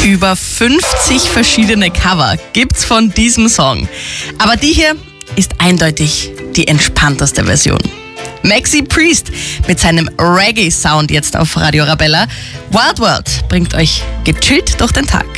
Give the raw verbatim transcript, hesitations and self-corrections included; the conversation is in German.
Über fünfzig verschiedene Cover gibt's von diesem Song. Aber die hier ist eindeutig die entspannteste Version. Maxi Priest mit seinem Reggae-Sound jetzt auf Radio Arabella. Wild World bringt euch gechillt durch den Tag.